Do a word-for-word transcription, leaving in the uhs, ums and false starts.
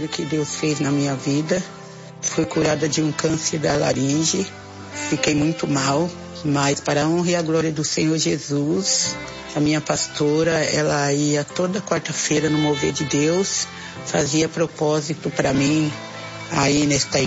milagre que Deus fez na minha vida. Fui curada de um câncer da laringe. Fiquei muito mal, mas para a honra e a glória do Senhor Jesus, a minha pastora, ela ia toda quarta-feira no Mover de Deus, fazia propósito para mim aí nesta